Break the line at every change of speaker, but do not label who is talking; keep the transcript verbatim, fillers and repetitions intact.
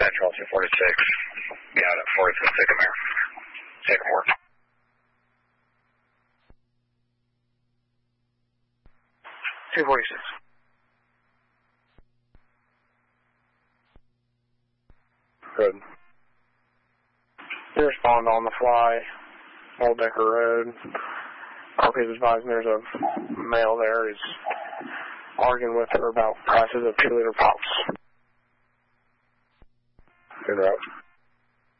Central, two forty-six. Got it, forty-six Sycamore. Sycamore.
two forty-six.
Good.
You respond on the fly, Old Decker Road. Officers advising there's a male there. He's arguing with her about prices of two liter pops.
Good route.